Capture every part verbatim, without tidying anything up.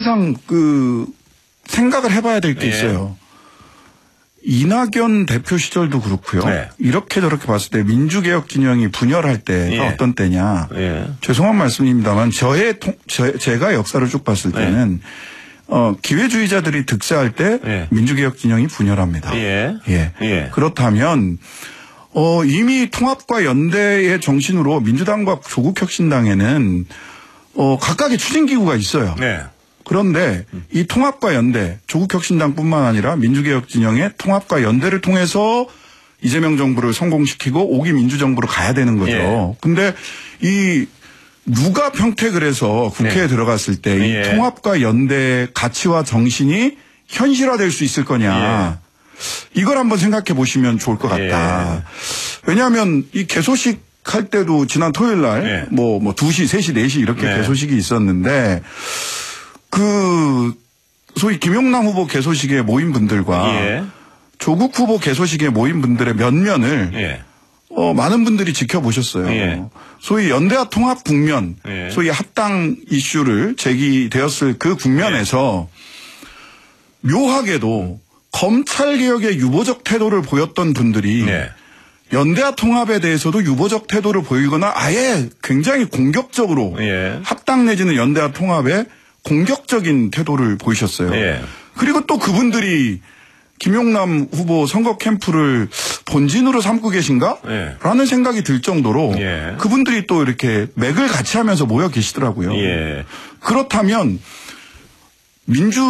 항상 그 생각을 해봐야 될 게 예. 있어요. 이낙연 대표 시절도 그렇고요. 네. 이렇게 저렇게 봤을 때 민주개혁 진영이 분열할 때가 예. 어떤 때냐. 예. 죄송한 말씀입니다만 저의 통, 저, 제가 역사를 쭉 봤을 때는 네. 어, 기회주의자들이 득세할 때 예. 민주개혁 진영이 분열합니다. 예. 예. 예. 그렇다면 어, 이미 통합과 연대의 정신으로 민주당과 조국혁신당에는 어, 각각의 추진기구가 있어요. 네. 그런데 이 통합과 연대, 조국혁신당뿐만 아니라 민주개혁 진영의 통합과 연대를 통해서 이재명 정부를 성공시키고 오 기 민주정부로 가야 되는 거죠. 예. 근데 이 누가 평택을 해서 국회에 네. 들어갔을 때 이 예. 통합과 연대의 가치와 정신이 현실화될 수 있을 거냐. 예. 이걸 한번 생각해 보시면 좋을 것 같다. 예. 왜냐하면 이 개소식 할 때도 지난 토요일 날 예. 뭐, 뭐 두 시, 세 시, 네 시 이렇게 네. 개소식이 있었는데 그 소위 김용남 후보 개소식에 모인 분들과 예. 조국 후보 개소식에 모인 분들의 면면을 예. 어, 많은 분들이 지켜보셨어요. 예. 소위 연대와 통합 국면, 예. 소위 합당 이슈를 제기되었을 그 국면에서 예. 묘하게도 검찰개혁의 유보적 태도를 보였던 분들이 예. 연대와 통합에 대해서도 유보적 태도를 보이거나 아예 굉장히 공격적으로 예. 합당 내지는 연대와 통합에 공격적인 태도를 보이셨어요. 예. 그리고 또 그분들이 김용남 후보 선거 캠프를 본진으로 삼고 계신가? 예. 라는 생각이 들 정도로 예. 그분들이 또 이렇게 맥을 같이 하면서 모여 계시더라고요. 예. 그렇다면 민주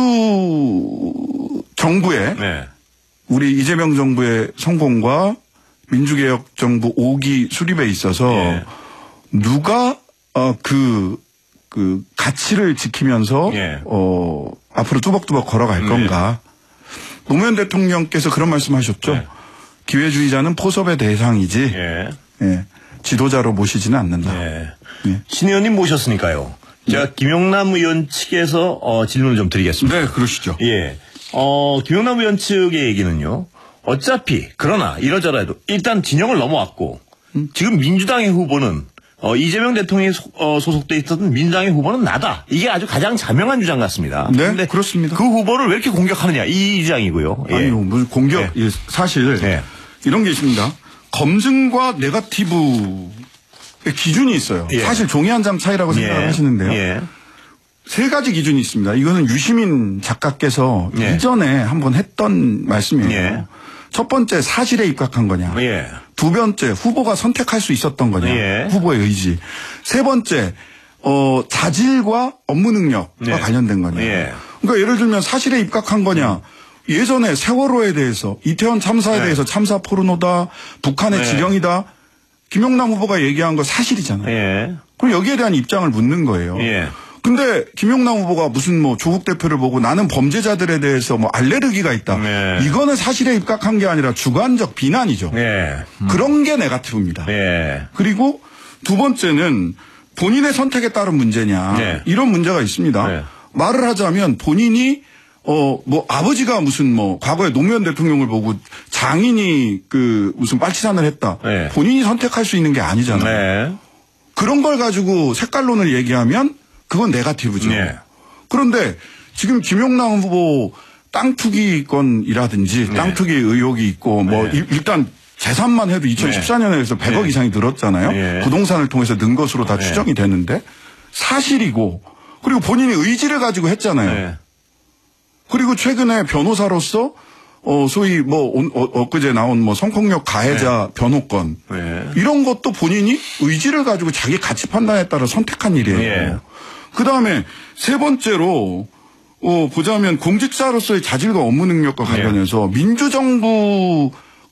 정부의 네. 우리 이재명 정부의 성공과 민주개혁 정부 오 기 수립에 있어서 예. 누가 어, 그, 그 가치를 지키면서 예. 어, 앞으로 뚜벅뚜벅 걸어갈 건가. 노무현 대통령께서 그런 말씀하셨죠. 네. 기회주의자는 포섭의 대상이지 예. 예, 지도자로 모시지는 않는다. 예. 예. 신 의원님 모셨으니까요. 제가 네. 김용남 의원 측에서 어, 질문을 좀 드리겠습니다. 네, 그러시죠. 예. 어, 김용남 의원 측의 얘기는요. 어차피 그러나 이러저러해도 일단 진영을 넘어왔고 음? 지금 민주당의 후보는 어, 이재명 대통령이 소, 어, 소속돼 있었던 민주당의 후보는 나다. 이게 아주 가장 자명한 주장 같습니다. 네, 그런데 그렇습니다. 그 후보를 왜 이렇게 공격하느냐 이 주장이고요. 예. 아니요, 뭐 공격 예. 예, 사실 예. 이런 게 있습니다. 검증과 네거티브의 기준이 있어요. 예. 사실 종이 한 장 차이라고 생각을 예. 하시는데요. 예. 세 가지 기준이 있습니다. 이거는 유시민 작가께서 예. 이전에 한번 했던 말씀이에요. 예. 첫 번째 사실에 입각한 거냐. 예. 두 번째 후보가 선택할 수 있었던 거냐. 예. 후보의 의지. 세 번째 어, 자질과 업무 능력과 예. 관련된 거냐. 예. 그러니까 예를 들면 사실에 입각한 거냐. 예전에 세월호에 대해서 이태원 참사에 네. 대해서 참사 포르노다. 북한의 네. 지령이다. 김용남 후보가 얘기한 거 사실이잖아요. 예. 그럼 여기에 대한 입장을 묻는 거예요. 예. 근데 김용남 후보가 무슨 뭐 조국 대표를 보고 나는 범죄자들에 대해서 뭐 알레르기가 있다. 네. 이거는 사실에 입각한 게 아니라 주관적 비난이죠. 예. 그런 게 네거티브입니다. 예. 그리고 두 번째는 본인의 선택에 따른 문제냐. 네. 이런 문제가 있습니다. 네. 말을 하자면 본인이 어 뭐 아버지가 무슨 뭐 과거에 노무현 대통령을 보고 장인이 그 무슨 빨치산을 했다. 네. 본인이 선택할 수 있는 게 아니잖아요. 네. 그런 걸 가지고 색깔론을 얘기하면 그건 네거티브죠. 네. 그런데 지금 김용남 후보 땅 투기 건이라든지 네. 땅 투기 의혹이 있고 뭐 네. 일- 일단 재산만 해도 이천십사 년에 해서 백억 네. 이상이 늘었잖아요. 네. 부동산을 통해서 는 것으로 다 네. 추정이 되는데 사실이고 그리고 본인이 의지를 가지고 했잖아요. 네. 그리고 최근에 변호사로서 어 소위 뭐 온- 어, 엊그제 나온 뭐 성폭력 가해자 변호권 네. 이런 것도 본인이 의지를 가지고 자기 가치 판단에 따라 선택한 일이에요. 예. 그 다음에 세 번째로 어, 보자면 공직자로서의 자질과 업무 능력과 관련해서 민주정부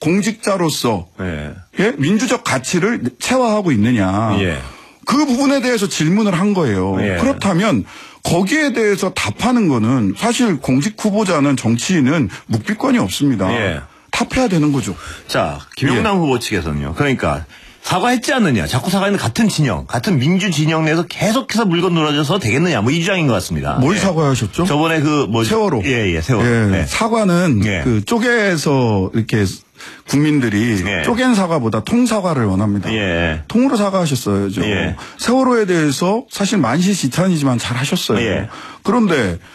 공직자로서 예. 예? 민주적 가치를 체화하고 있느냐. 예. 그 부분에 대해서 질문을 한 거예요. 예. 그렇다면 거기에 대해서 답하는 거는 사실 공직 후보자는 정치인은 묵비권이 없습니다. 예. 답해야 되는 거죠. 자, 김용남 예. 후보 측에서는요. 그러니까 사과했지 않느냐. 자꾸 사과하는 같은 진영, 같은 민주 진영 내에서 계속해서 물건 놀아줘서 되겠느냐. 뭐 이 주장인 것 같습니다. 뭘 예. 사과하셨죠? 저번에 그 뭐 세월호. 예, 예, 세월호. 예, 예. 사과는 예. 그 쪼개서 이렇게 국민들이 예. 쪼갠 사과보다 통 사과를 원합니다. 예. 통으로 사과하셨어야죠. 예. 세월호에 대해서 사실 만시지탄이지만 잘 하셨어요. 예. 그런데